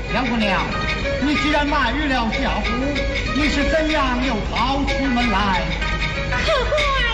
杨姑娘，你既然卖与了家父，你是怎样又逃出门来？ 客官。